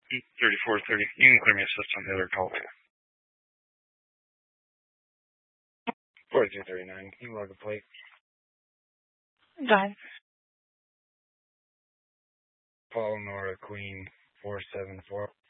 3430. You can clear me assist on the other call. 4239. Can you log a plate? Done. Paul Nora Queen 474.